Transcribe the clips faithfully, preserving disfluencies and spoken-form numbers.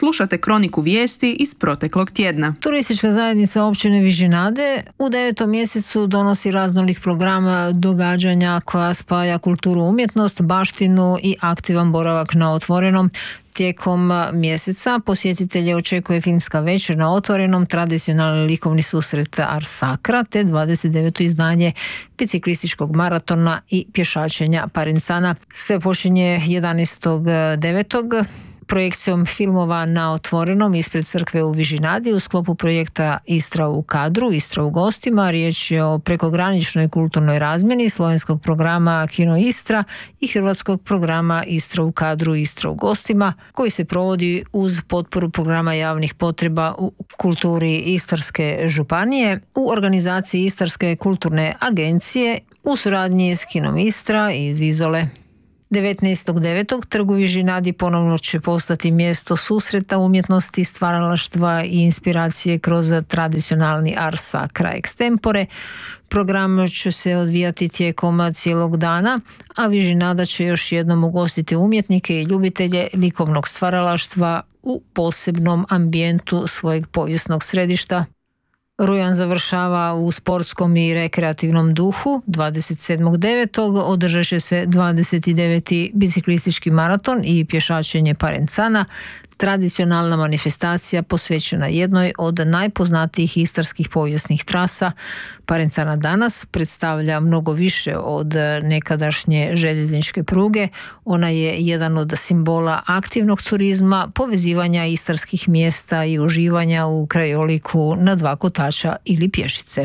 Slušate kroniku vijesti iz proteklog tjedna. Turistička zajednica općine Vižinade u devetom mjesecu donosi raznolik program događanja koja spaja kulturu, umjetnost, baštinu i aktivan boravak na otvorenom. Tijekom mjeseca posjetitelje očekuje filmska večer na otvorenom, tradicionalni likovni susret Ars Sacra te dvadeset deveto izdanje biciklističkog maratona i pješačenja Parencana. Sve počinje jedanaestog devetog projekcijom filmova na otvorenom ispred crkve u Vižinadi u sklopu projekta Istra u kadru, Istra u gostima. Riječ je o prekograničnoj kulturnoj razmjeni slovenskog programa Kino Istra i hrvatskog programa Istra u kadru, Istra u gostima, koji se provodi uz potporu programa javnih potreba u kulturi Istarske županije u organizaciji Istarske kulturne agencije u suradnji s Kinom Istra iz Izole. devetnaestog devetog trg u Vižinadi ponovno će postati mjesto susreta umjetnosti, stvaralaštva i inspiracije kroz tradicionalni Ars Sacra extempore. Program će se odvijati tijekom cijelog dana, a Vižinada će još jednom ugostiti umjetnike i ljubitelje likovnog stvaralaštva u posebnom ambijentu svojeg povijesnog središta. Rujan završava u sportskom i rekreativnom duhu. dvadeset sedmog devetog održat će se dvadeset deveti biciklistički maraton i pješačenje Parencana, tradicionalna manifestacija posvećena jednoj od najpoznatijih istarskih povijesnih trasa. Parencana danas predstavlja mnogo više od nekadašnje željezničke pruge. Ona je jedan od simbola aktivnog turizma, povezivanja istarskih mjesta i uživanja u krajoliku na dva kotača ili pješice.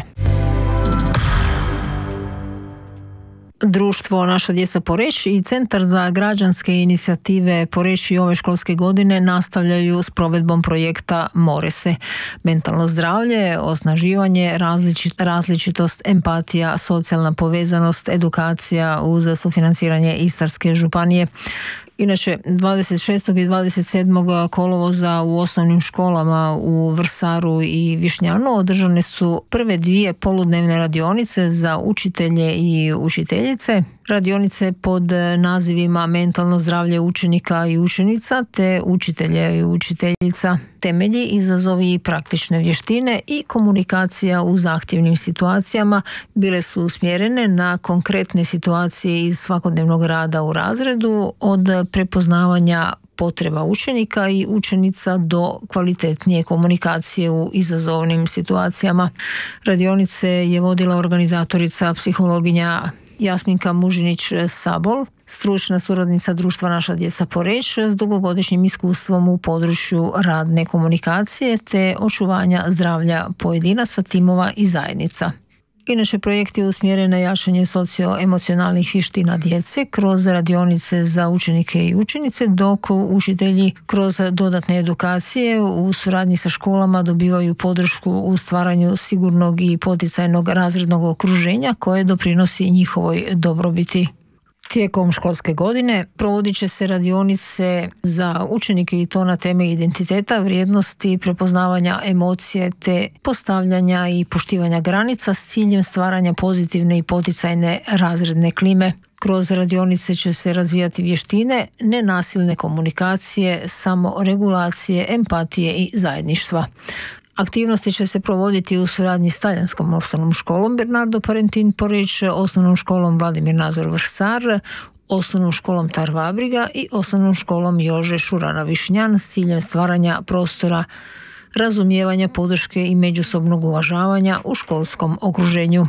Društvo Naša djeca Poreč i Centar za građanske inicijative Poreč i ove školske godine nastavljaju s provedbom projekta More se. Mentalno zdravlje, osnaživanje, različit, različitost, empatija, socijalna povezanost, edukacija uz sufinanciranje Istarske županije. Inače, dvadeset šestog i dvadeset sedmog kolovoza u osnovnim školama u Vrsaru i Višnjanu održane su prve dvije poludnevne radionice za učitelje i učiteljice. Radionice pod nazivima Mentalno zdravlje učenika i učenica te učitelja i učiteljica, temelji, izazovi i praktične vještine i komunikacija u zahtjevnim situacijama bile su usmjerene na konkretne situacije iz svakodnevnog rada u razredu, od prepoznavanja potreba učenika i učenica do kvalitetnije komunikacije u izazovnim situacijama. Radionice je vodila organizatorica psihologinja Jasminka Mužinić-Sabol, stručna suradnica društva Naša djeca Poreč s dugogodišnjim iskustvom u području radne komunikacije te očuvanja zdravlja pojedinaca, timova i zajednica. Inače, projekt je usmjeren na jačanje socioemocionalnih vještina djece kroz radionice za učenike i učenice, dok učitelji kroz dodatne edukacije u suradnji sa školama dobivaju podršku u stvaranju sigurnog i poticajnog razrednog okruženja koje doprinosi njihovoj dobrobiti. Tijekom školske godine provodit će se radionice za učenike i to na teme identiteta, vrijednosti, prepoznavanja emocije te postavljanja i poštivanja granica s ciljem stvaranja pozitivne i poticajne razredne klime. Kroz radionice će se razvijati vještine nenasilne komunikacije, samoregulacije, empatije i zajedništva. Aktivnosti će se provoditi u suradnji s talijanskom osnovnom školom Bernardo Parentin Poreč, osnovnom školom Vladimir Nazor Vrsar, osnovnom školom Tarvabriga i osnovnom školom Jože Šurana Višnjan s ciljem stvaranja prostora razumijevanja, podrške i međusobnog uvažavanja u školskom okruženju.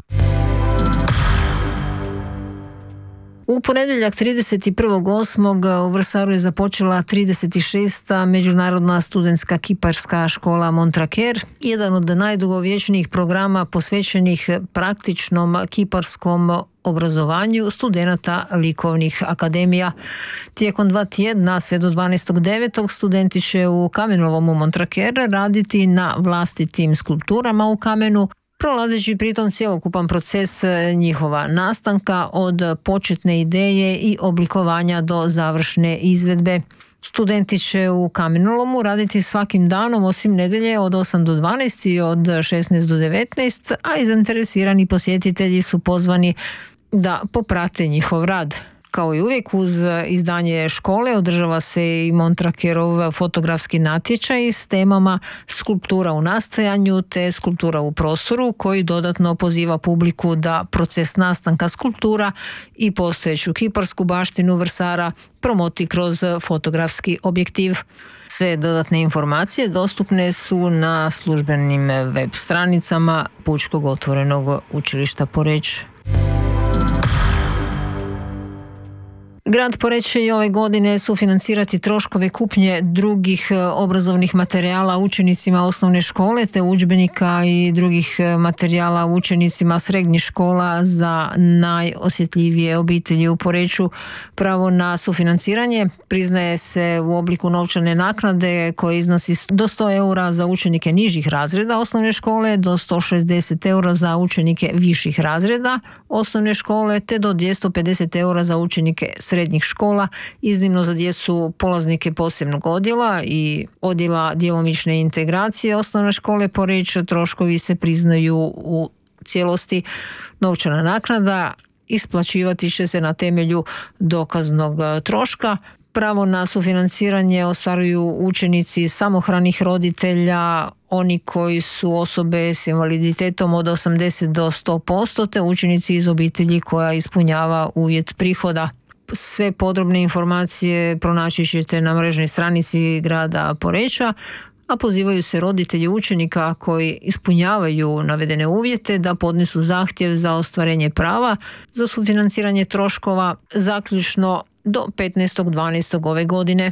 U ponedjeljak trideset prvog osmog u Vrsaru je započela trideset šesta Međunarodna studentska kiparska škola Montraker, jedan od najdugovječnijih programa posvećenih praktičnom kiparskom obrazovanju studenata likovnih akademija. Tijekom dva tjedna, sve do dvanaestog devetog studenti će u kamenolomu Montraker raditi na vlastitim skulpturama u kamenu, prolazeći pritom cjelokupan proces njihova nastanka od početne ideje i oblikovanja do završne izvedbe. Studenti će u kamenolomu raditi svakim danom osim nedjelje od osam do dvanaest i od šesnaest do devetnaest, a i zainteresirani posjetitelji su pozvani da poprate njihov rad. Kao i uvijek uz izdanje škole održava se i Montrakerov fotografski natječaj s temama skulptura u nastajanju te skulptura u prostoru, koji dodatno poziva publiku da proces nastanka skulptura i postojeću kiparsku baštinu Vrsara promoti kroz fotografski objektiv. Sve dodatne informacije dostupne su na službenim web stranicama Pučkog otvorenog učilišta Poreč. Grad Poreč će i ove godine sufinancirati troškove kupnje drugih obrazovnih materijala učenicima osnovne škole te udžbenika i drugih materijala učenicima srednjih škola za najosjetljivije obitelji u Poreču. Pravo na sufinanciranje priznaje se u obliku novčane naknade koje iznosi do sto eura za učenike nižih razreda osnovne škole, do sto šezdeset eura za učenike viših razreda osnovne škole te do dvjesto pedeset eura za učenike srednjih škola, iznimno za djecu polaznike posebnog odjela i odjela djelomične integracije osnovne škole Poreč. Troškovi se priznaju u cijelosti. Novčana naknada isplaćivati će se na temelju dokaznog troška. Pravo na sufinanciranje ostvaruju učenici samohranih roditelja, oni koji su osobe s invaliditetom od osamdeset do sto posto te učenici iz obitelji koja ispunjava uvjet prihoda. Sve podrobne informacije pronaći ćete na mrežnoj stranici grada Poreča, a pozivaju se roditelji učenika koji ispunjavaju navedene uvjete da podnesu zahtjev za ostvarenje prava za sufinanciranje troškova zaključno do petnaestog dvanaestog ove godine.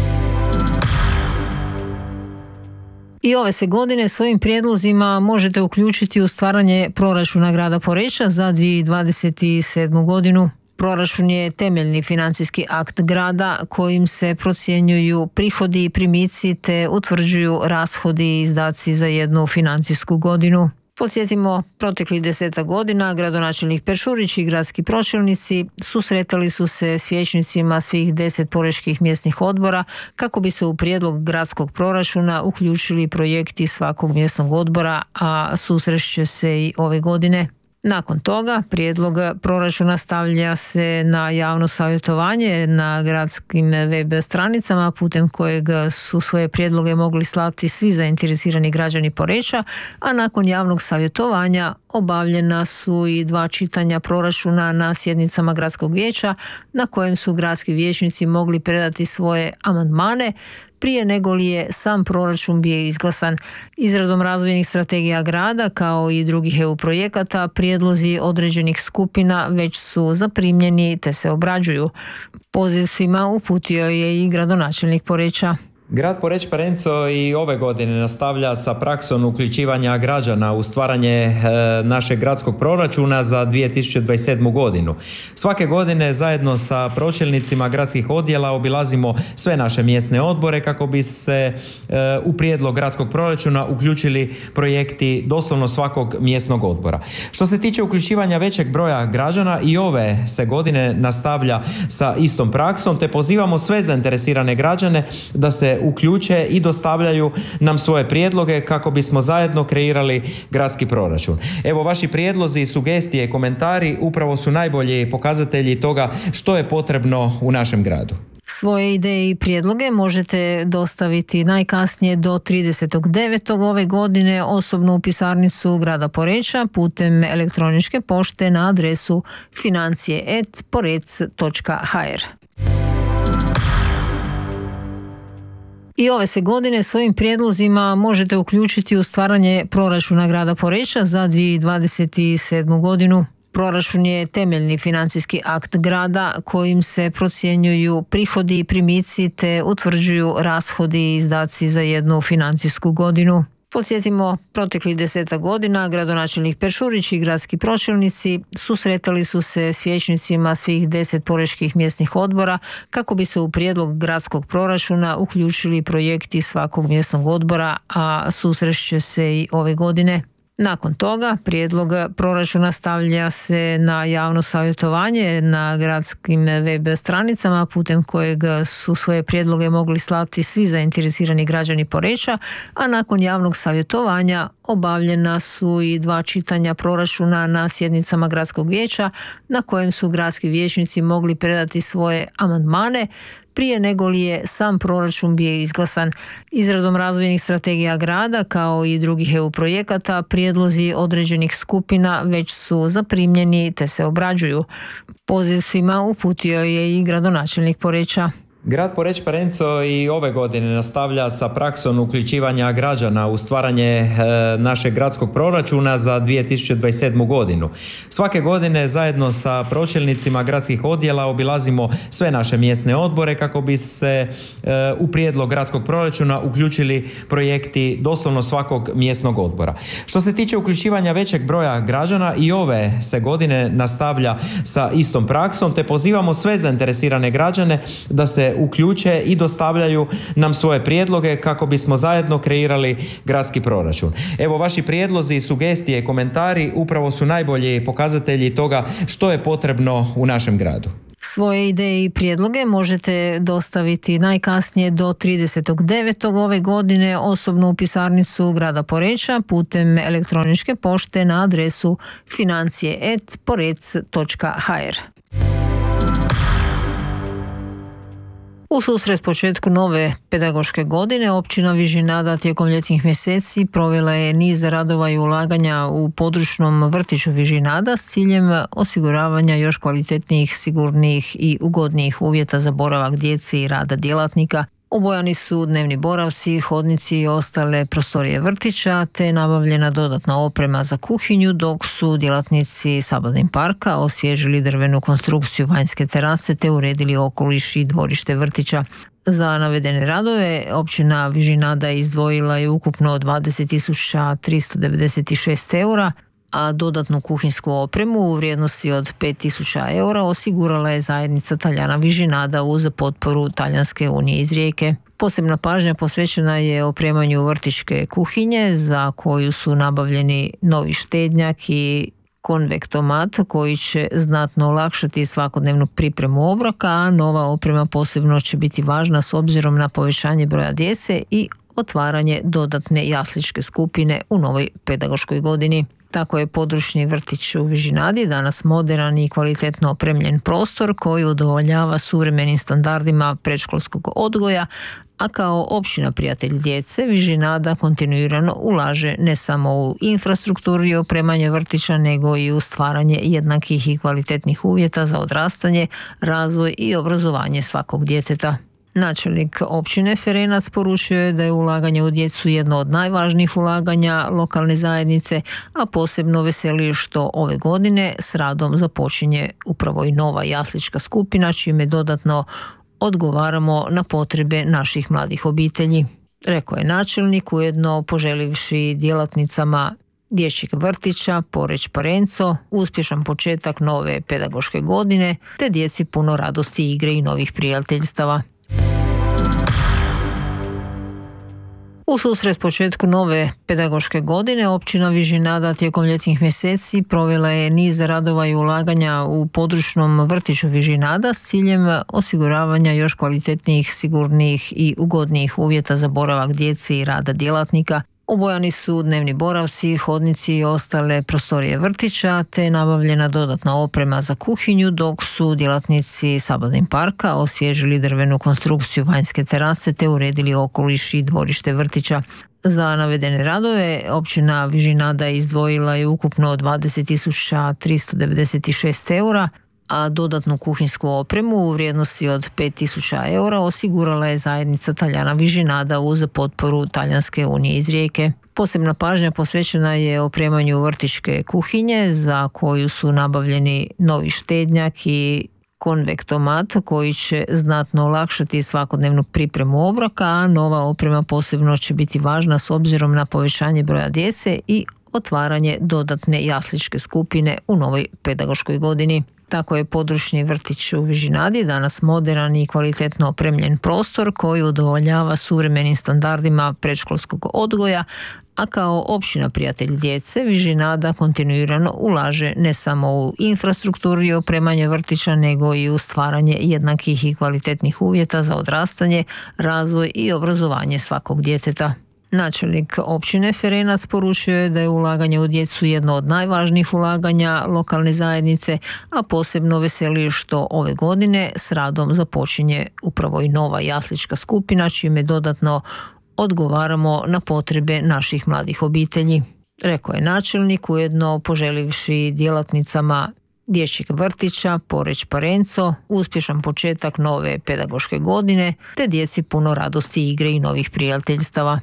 I ove se godine svojim prijedlozima možete uključiti u stvaranje proračuna grada Poreča za dvije tisuće dvadeset sedmu godinu. Proračun je temeljni financijski akt grada kojim se procjenjuju prihodi i primici te utvrđuju rashodi i izdaci za jednu financijsku godinu. Podsjetimo, proteklih deseta godina gradonačelnik Peršurić i gradski pročelnici susretali su se s vijećnicima svih deset porečkih mjesnih odbora kako bi se u prijedlog gradskog proračuna uključili projekti svakog mjesnog odbora, a susrešće se i ove godine. Nakon toga prijedlog proračuna stavlja se na javno savjetovanje na gradskim web stranicama putem kojeg su svoje prijedloge mogli slati svi zainteresirani građani Poreča, a nakon javnog savjetovanja obavljena su i dva čitanja proračuna na sjednicama gradskog vijeća na kojem su gradski vijećnici mogli predati svoje amandmane prije nego li je sam proračun bio izglasan. Izradom razvojnih strategija grada kao i drugih E U projekata prijedlozi određenih skupina već su zaprimljeni te se obrađuju. Poziv svima uputio je i gradonačelnik Poreča. Grad Poreč Parenco i ove godine nastavlja sa praksom uključivanja građana u stvaranje e, našeg gradskog proračuna za dvije tisuće dvadeset sedmu godinu. Svake godine zajedno sa pročelnicima gradskih odjela obilazimo sve naše mjesne odbore kako bi se e, u prijedlog gradskog proračuna uključili projekti doslovno svakog mjesnog odbora. Što se tiče uključivanja većeg broja građana, i ove se godine nastavlja sa istom praksom, te pozivamo sve zainteresirane građane da se uključe i dostavljaju nam svoje prijedloge kako bismo zajedno kreirali gradski proračun. Evo, vaši prijedlozi, sugestije i komentari upravo su najbolji pokazatelji toga što je potrebno u našem gradu. Svoje ideje i prijedloge možete dostaviti najkasnije do tridesetog devetog ove godine osobno u pisarnicu grada Poreča putem elektroničke pošte na adresu financije et porec točka ha er. I ove se godine svojim prijedlozima možete uključiti u stvaranje proračuna grada Poreča za dvije tisuće dvadeset sedmu godinu. Proračun je temeljni financijski akt grada kojim se procjenjuju prihodi i primici te utvrđuju rashodi i izdaci za jednu financijsku godinu. Podsjetimo, proteklih deseta godina gradonačelnik Peršurić i gradski pročelnici susretali su se s vijećnicima svih deset porečkih mjesnih odbora kako bi se u prijedlog gradskog proračuna uključili projekti svakog mjesnog odbora, a susrešće se i ove godine. Nakon toga prijedlog proračuna stavlja se na javno savjetovanje na gradskim web stranicama putem kojeg su svoje prijedloge mogli slati svi zainteresirani građani Poreča, a nakon javnog savjetovanja obavljena su i dva čitanja proračuna na sjednicama gradskog vijeća na kojem su gradski vijećnici mogli predati svoje amandmane prije nego li je sam proračun bio izglasan. Izradom razvojnih strategija grada kao i drugih E U projekata prijedlozi određenih skupina već su zaprimljeni te se obrađuju. Poziv svima uputio je i gradonačelnik Poreča. Grad Poreč Parenco i ove godine nastavlja sa praksom uključivanja građana u stvaranje e, našeg gradskog proračuna za dvije tisuće dvadeset sedmu. godinu. Svake godine zajedno sa pročelnicima gradskih odjela obilazimo sve naše mjesne odbore kako bi se e, u prijedlog gradskog proračuna uključili projekti doslovno svakog mjesnog odbora. Što se tiče uključivanja većeg broja građana, i ove se godine nastavlja sa istom praksom, te pozivamo sve zainteresirane građane da se uključe i dostavljaju nam svoje prijedloge kako bismo zajedno kreirali gradski proračun. Evo, vaši prijedlozi, sugestije, komentari upravo su najbolji pokazatelji toga što je potrebno u našem gradu. Svoje ideje i prijedloge možete dostaviti najkasnije do tridesetog devetog ove godine osobno u pisarnicu grada Poreča putem elektroničke pošte na adresu financije et porec točka ha er. U susret početku nove pedagoške godine općina Vižinada tijekom ljetnih mjeseci provela je niz radova i ulaganja u područnom vrtiću Vižinada s ciljem osiguravanja još kvalitetnijih, sigurnijih i ugodnijih uvjeta za boravak djece i rada djelatnika. Obojani su dnevni boravci, hodnici i ostale prostorije vrtića, te nabavljena dodatna oprema za kuhinju, dok su djelatnici Sabadin parka osvježili drvenu konstrukciju vanjske terase te uredili okoliš i dvorište vrtića. Za navedene radove općina Vižinada izdvojila je ukupno dvadeset tisuća tristo devedeset šest eura, a dodatnu kuhinsku opremu u vrijednosti od pet tisuća eura osigurala je zajednica Taljana Vižinada uz potporu Talijanske unije iz Rijeke. Posebna pažnja posvećena je opremanju vrtićke kuhinje za koju su nabavljeni novi štednjak i konvektomat koji će znatno olakšati svakodnevnu pripremu obroka, a nova oprema posebno će biti važna s obzirom na povećanje broja djece i otvaranje dodatne jasličke skupine u novoj pedagoškoj godini. Tako je područni vrtić u Vižinadi danas moderan i kvalitetno opremljen prostor koji udovoljava suvremenim standardima predškolskog odgoja, a kao općina prijatelj djece Vižinada kontinuirano ulaže ne samo u infrastrukturu i opremanje vrtića, nego i u stvaranje jednakih i kvalitetnih uvjeta za odrastanje, razvoj i obrazovanje svakog djeteta. Načelnik općine Ferenac poručio je da je ulaganje u djecu jedno od najvažnijih ulaganja lokalne zajednice, a posebno veseli što ove godine s radom započinje upravo i nova jaslička skupina, čime dodatno odgovaramo na potrebe naših mladih obitelji. Rekao je načelnik, ujedno poželivši djelatnicama dječjeg vrtića Poreč Parenco uspješan početak nove pedagoške godine te djeci puno radosti, igre i novih prijateljstava. U susret početku nove pedagoške godine općina Vižinada tijekom ljetnih mjeseci provela je niz radova i ulaganja u područnom vrtiću Vižinada s ciljem osiguravanja još kvalitetnijih, sigurnijih i ugodnijih uvjeta za boravak djece i rada djelatnika. Obojani su dnevni boravci, hodnici i ostale prostorije vrtića, te nabavljena dodatna oprema za kuhinju, dok su djelatnici Sabadin parka osvježili drvenu konstrukciju vanjske terase te uredili okoliš i dvorište vrtića. Za navedene radove općina Vižinada izdvojila je ukupno dvadeset tisuća tristo devedeset šest eura, a dodatnu kuhinsku opremu u vrijednosti od pet tisuća eura osigurala je zajednica Taljana Vižinada uz potporu Talijanske unije iz Rijeke. Posebna pažnja posvećena je opremanju vrtićke kuhinje za koju su nabavljeni novi štednjak i konvektomat koji će znatno olakšati svakodnevnu pripremu obroka, a nova oprema posebno će biti važna s obzirom na povećanje broja djece i otvaranje dodatne jasličke skupine u novoj pedagoškoj godini. Tako je područni vrtić u Vižinadi danas moderan i kvalitetno opremljen prostor koji udovoljava suvremenim standardima predškolskog odgoja, A kao općina prijatelj djece, Vižinada kontinuirano ulaže ne samo u infrastrukturu i opremanje vrtića, nego i u stvaranje jednakih i kvalitetnih uvjeta za odrastanje, razvoj i obrazovanje svakog djeteta. Načelnik općine Ferenac poručio je da je ulaganje u djecu jedno od najvažnijih ulaganja lokalne zajednice, a posebno veseli što ove godine s radom započinje upravo i nova jaslička skupina, čime dodatno odgovaramo na potrebe naših mladih obitelji, rekao je načelnik, ujedno poželivši djelatnicama dječjeg vrtića Poreč Parenco uspješan početak nove pedagoške godine te djeci puno radosti, igre i novih prijateljstava.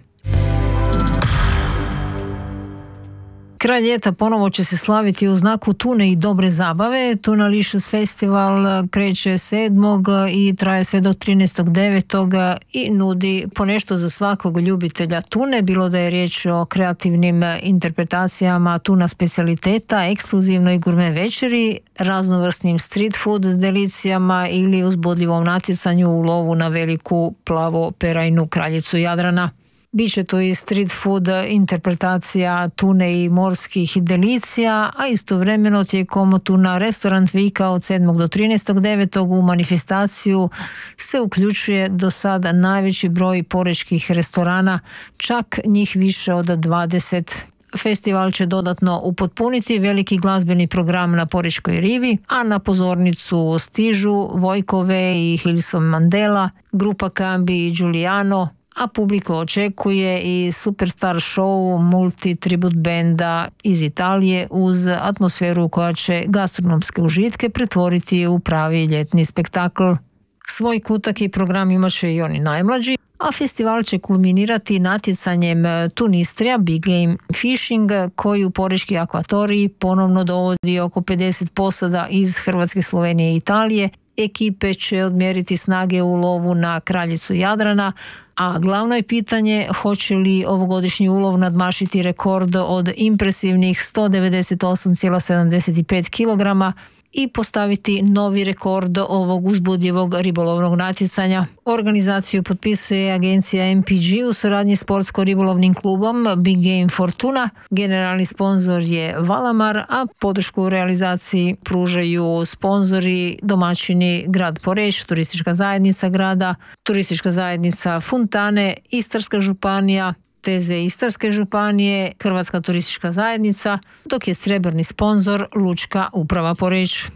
Kraj ljeta ponovo će se slaviti u znaku tune i dobre zabave. Tunalicious Festival kreće sedmog i traje sve do trinaestog devetog i nudi ponešto za svakog ljubitelja tune, bilo da je riječ o kreativnim interpretacijama tuna specijaliteta, ekskluzivnoj gurme večeri, raznovrsnim street food delicijama ili uzbudljivom natjecanju u lovu na veliku plavo perajnu kraljicu Jadrana. Biće to i street food interpretacija tune i morskih delicija, a istovremeno tijekom tuna restaurant vika od sedmog do trinaestog devetog u manifestaciju se uključuje do sada najveći broj porečkih restorana, čak njih više od dvadeset. Festival će dodatno upotpuniti veliki glazbeni program na Porečkoj rivi, a na pozornicu stižu Vojkove i Hilson Mandela, grupa Cambi i Giuliano, a publiku očekuje i superstar show multi-tribut benda iz Italije uz atmosferu koja će gastronomske užitke pretvoriti u pravi ljetni spektakl. Svoj kutak i program imat će i oni najmlađi, a festival će kulminirati natjecanjem Tunistrija Big Game Fishing, koji u porečki akvatoriji ponovno dovodi oko pedeset posada iz Hrvatske, Slovenije i Italije. Ekipe će odmjeriti snage u lovu na kraljicu Jadrana, a glavno je pitanje hoće li ovogodišnji ulov nadmašiti rekord od impresivnih sto devedeset osam zarez sedamdeset pet kilograma i postaviti novi rekord ovog uzbudljivog ribolovnog natjecanja. Organizaciju potpisuje agencija M P G u suradnji s sportsko-ribolovnim klubom Big Game Fortuna. Generalni sponzor je Valamar, a podršku u realizaciji pružaju sponzori domaćini grad Poreč, turistička zajednica grada, turistička zajednica Funtane, Istarska županija, Teze Istarske županije, Hrvatska turistička zajednica, dok je srebrni sponzor Lučka uprava Poreč.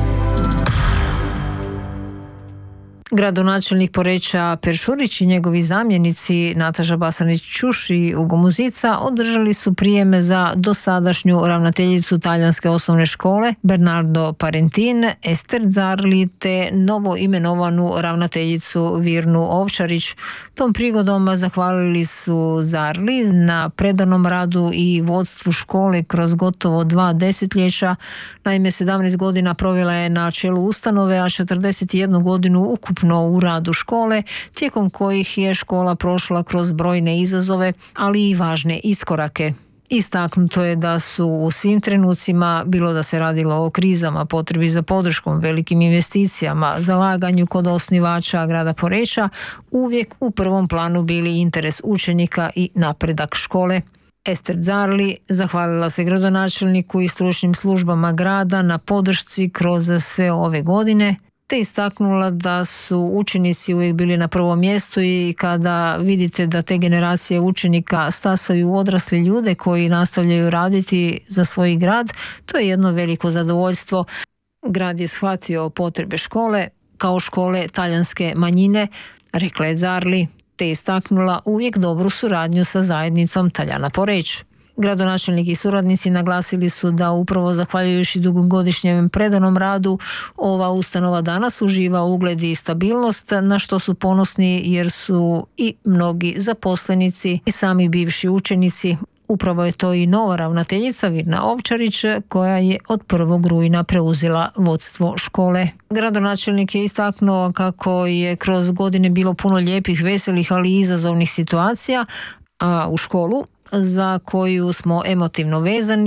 Gradonačelnik Poreča Peršurić i njegovi zamjenici Nataša Basanić-Čuš i Ugo Muzica održali su prijeme za dosadašnju ravnateljicu talijanske osnovne škole Bernardo Parentin, Ester Zarli te novo imenovanu ravnateljicu Virnu Ovčarić. Tom prigodom zahvalili su Zarli na predanom radu i vodstvu škole kroz gotovo dva desetljeća. Naime, sedamnaest godina provela je na čelu ustanove, a četrdeset jednu godinu ukupno u radu škole, tijekom kojih je škola prošla kroz brojne izazove, ali i važne iskorake. Istaknuto je da su u svim trenucima, bilo da se radilo o krizama, potrebi za podrškom, velikim investicijama, zalaganju kod osnivača grada Poreča, uvijek u prvom planu bili interes učenika i napredak škole. Ester Zarli zahvalila se gradonačelniku i stručnim službama grada na podršci kroz sve ove godine, te istaknula da su učenici uvijek bili na prvom mjestu i kada vidite da te generacije učenika stasaju u odrasle ljude koji nastavljaju raditi za svoj grad, to je jedno veliko zadovoljstvo. Grad je shvatio potrebe škole kao škole talijanske manjine, rekla je Zarli, te istaknula uvijek dobru suradnju sa zajednicom Taljana Poreč. Gradonačelnik i suradnici naglasili su da upravo zahvaljujući dugogodišnjem predanom radu ova ustanova danas uživa ugled i stabilnost, na što su ponosni jer su i mnogi zaposlenici i sami bivši učenici. Upravo je to i nova ravnateljica Virna Ovčarić koja je od prvog rujna preuzela vodstvo škole. Gradonačelnik je istaknuo kako je kroz godine bilo puno lijepih, veselih, ali i izazovnih situacija, a u školu za koju smo emotivno vezani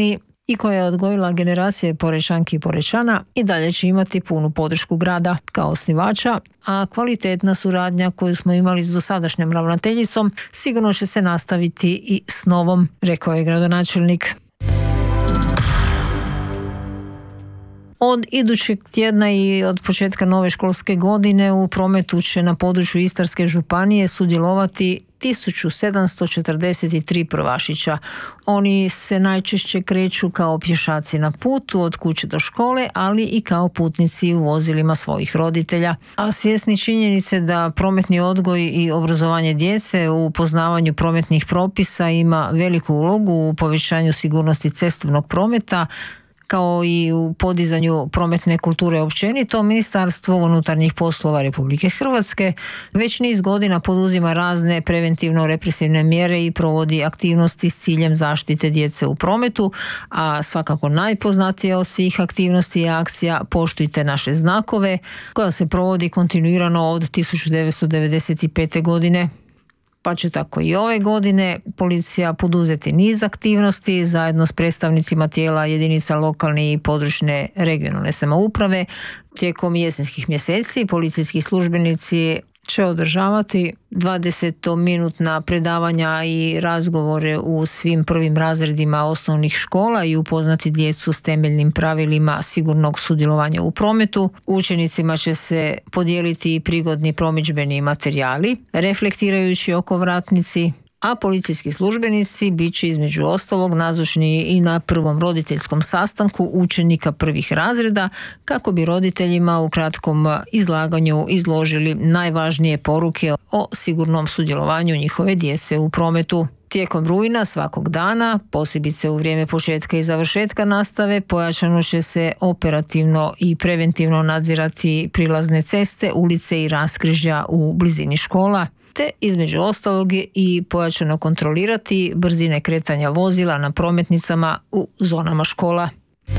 i koja je odgojila generacije Porečanki i Porečana i dalje će imati punu podršku grada kao osnivača, a kvalitetna suradnja koju smo imali s dosadašnjom ravnateljicom sigurno će se nastaviti i s novom, rekao je gradonačelnik. Od idućeg tjedna i od početka nove školske godine u prometu će na području Istarske županije sudjelovati tisuću sedamsto četrdeset tri prvašića. Oni se najčešće kreću kao pješaci na putu od kuće do škole, ali i kao putnici u vozilima svojih roditelja. A svjesni činjenice da prometni odgoj i obrazovanje djece u poznavanju prometnih propisa ima veliku ulogu u povećanju sigurnosti cestovnog prometa, kao i u podizanju prometne kulture općenito, Ministarstvo unutarnjih poslova Republike Hrvatske već niz godina poduzima razne preventivno-represivne mjere i provodi aktivnosti s ciljem zaštite djece u prometu, a svakako najpoznatija od svih aktivnosti i akcija Poštujte naše znakove, koja se provodi kontinuirano od tisuću devetsto devedeset pete. godine. Pa će tako i ove godine policija poduzeti niz aktivnosti zajedno s predstavnicima tijela jedinica lokalne i područne regionalne samouprave. Tijekom jesenskih mjeseci policijski službenici će održavati dvadesetominutna predavanja i razgovore u svim prvim razredima osnovnih škola i upoznati djecu s temeljnim pravilima sigurnog sudjelovanja u prometu. Učenicima će se podijeliti i prigodni promidžbeni materijali, reflektirajući okovratnici, a policijski službenici bit će između ostalog nazočni i na prvom roditeljskom sastanku učenika prvih razreda kako bi roditeljima u kratkom izlaganju izložili najvažnije poruke o sigurnom sudjelovanju njihove djece u prometu. Tijekom rujna svakog dana, posebice u vrijeme početka i završetka nastave, pojačano će se operativno i preventivno nadzirati prilazne ceste, ulice i raskrižja u blizini škola, te između ostalog i pojačano kontrolirati brzine kretanja vozila na prometnicama u zonama škola.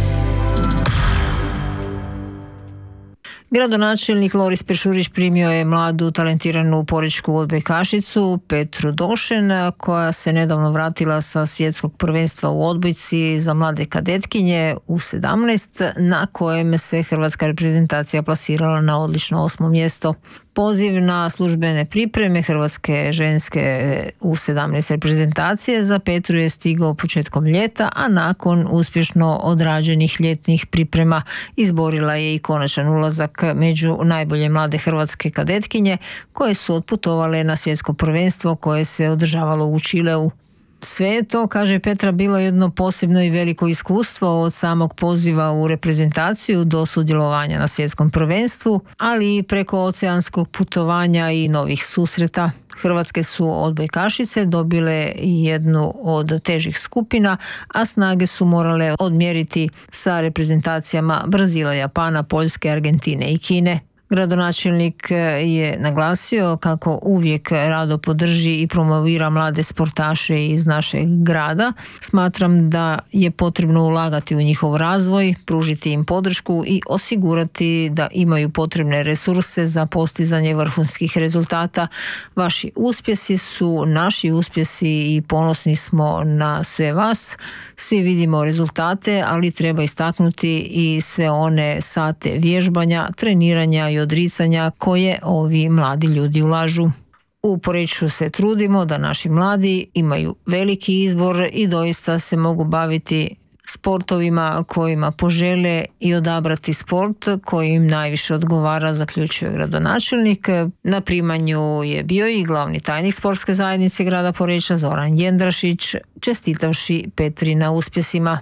Gradonačelnik Loris Peršurić primio je mladu talentiranu porečku odbojkašicu Petru Došen, koja se nedavno vratila sa svjetskog prvenstva u odbojci za mlade kadetkinje u sedamnaest, na kojem se hrvatska reprezentacija plasirala na odlično osmo mjesto. Poziv na službene pripreme hrvatske ženske u sedamnaest reprezentacije za Petru je stigao početkom ljeta, a nakon uspješno odrađenih ljetnih priprema izborila je i konačan ulazak među najbolje mlade hrvatske kadetkinje koje su otputovale na svjetsko prvenstvo koje se održavalo u Čileu. Sve je to, kaže Petra, bilo jedno posebno i veliko iskustvo od samog poziva u reprezentaciju do sudjelovanja na svjetskom prvenstvu, ali i preko oceanskog putovanja i novih susreta. Hrvatske su odbojkašice dobile jednu od težih skupina, a snage su morale odmjeriti sa reprezentacijama Brazila, Japana, Poljske, Argentine i Kine. Gradonačelnik je naglasio kako uvijek rado podrži i promovira mlade sportaše iz našeg grada. Smatram da je potrebno ulagati u njihov razvoj, pružiti im podršku i osigurati da imaju potrebne resurse za postizanje vrhunskih rezultata. Vaši uspjesi su naši uspjesi i ponosni smo na sve vas. Svi vidimo rezultate, ali treba istaknuti i sve one sate vježbanja, treniranja i odricanja koje ovi mladi ljudi ulažu. U Poreču se trudimo da naši mladi imaju veliki izbor i doista se mogu baviti sportovima kojima požele i odabrati sport koji im najviše odgovara, zaključio gradonačelnik. Na primanju je bio i glavni tajnik sportske zajednice grada Poreča Zoran Jendrašić, čestitavši Petri na uspjesima.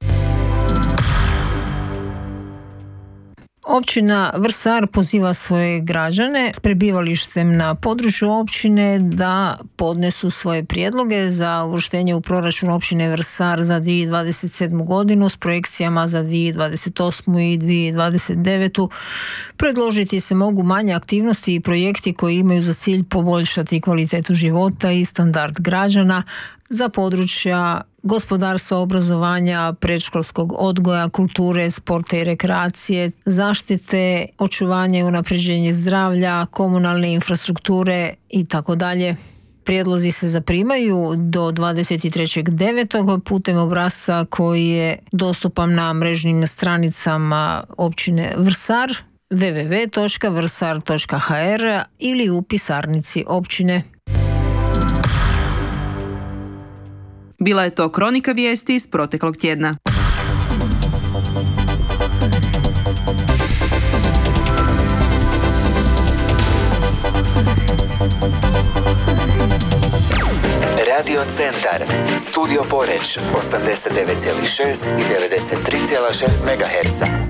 Općina Vrsar poziva svoje građane s prebivalištem na području općine da podnesu svoje prijedloge za uvrštenje u proračun općine Vrsar za dvije tisuće dvadeset sedmu. godinu s projekcijama za dvije tisuće dvadeset osmu. i dvije tisuće dvadeset devetu. Predložiti se mogu manje aktivnosti i projekti koji imaju za cilj poboljšati kvalitetu života i standard građana za područja gospodarstva, obrazovanja, predškolskog odgoja, kulture, sporta i rekreacije, zaštite, očuvanje i unapređenje zdravlja, komunalne infrastrukture i tako dalje. Prijedlozi se zaprimaju do dvadeset trećeg devetog putem obrasca koji je dostupan na mrežnim stranicama općine Vrsar w w w točka vrsar točka h r ili u pisarnici općine. Bila je to kronika vijesti iz proteklog tjedna. Radio Centar, Studio Poreč, osamdeset devet zarez šest i devedeset tri zarez šest megaherca.